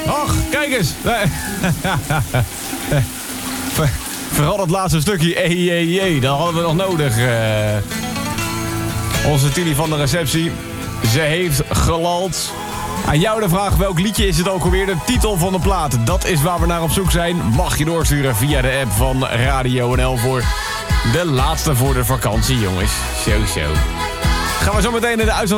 Ach, kijk eens. Vooral dat laatste stukje, dat hadden we nog nodig. Onze Tilly van de receptie, ze heeft gelald. Aan jou de vraag, welk liedje is het ook alweer? De titel van de plaat, dat is waar we naar op zoek zijn. Mag je doorsturen via de app van Radio NL voor de laatste voor de vakantie, jongens. Zo. Gaan we zo meteen in de uitzending